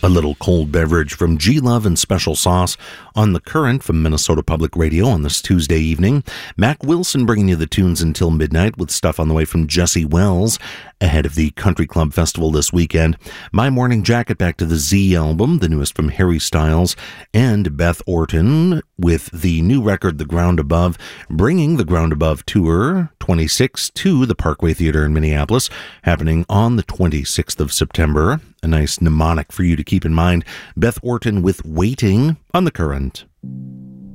A little cold beverage from G-Love and Special Sauce on The Current from Minnesota Public Radio on this Tuesday evening. Mac Wilson bringing you the tunes until midnight with stuff on the way from Jesse Wells ahead of the Country Club Festival this weekend. My Morning Jacket back to the Z album, the newest from Harry Styles, and Beth Orton with the new record The Ground Above, bringing the Ground Above Tour 26 to the Parkway Theater in Minneapolis, happening on the 26th of September. A nice mnemonic for you to keep in mind. Beth Orton with Waiting on The Current.